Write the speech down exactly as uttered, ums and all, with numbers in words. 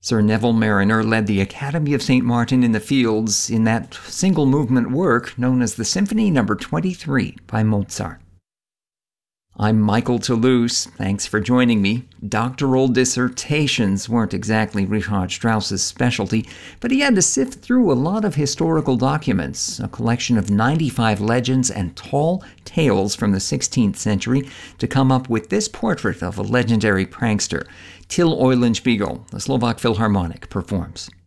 Sir Neville Marriner led the Academy of Saint Martin in the Fields in that single-movement work known as the Symphony Number twenty-three by Mozart. I'm Michael Toulouse. Thanks for joining me. Doctoral dissertations weren't exactly Richard Strauss's specialty, but he had to sift through a lot of historical documents, a collection of ninety-five legends and tall tales from the sixteenth century, to come up with this portrait of a legendary prankster. Till Eulenspiegel, the Slovak Philharmonic, performs.